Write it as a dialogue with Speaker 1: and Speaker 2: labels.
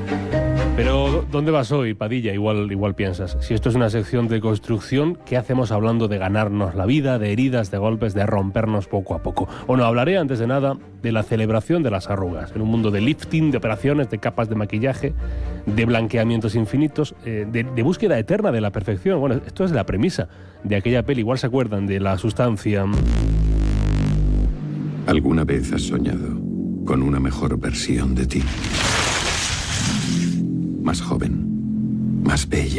Speaker 1: Pero, ¿dónde vas hoy, Padilla? Igual piensas. Si esto es una sección de construcción, ¿qué hacemos hablando de ganarnos la vida, de heridas, de golpes, de rompernos poco a poco? Bueno, hablaré antes de nada de la celebración de las arrugas, en un mundo de lifting, de operaciones, de capas de maquillaje, de blanqueamientos infinitos, de búsqueda eterna de la perfección. Bueno, esto es la premisa de aquella peli. Igual se acuerdan de La Sustancia.
Speaker 2: ¿Alguna vez has soñado con una mejor versión de ti? Más joven, más bella.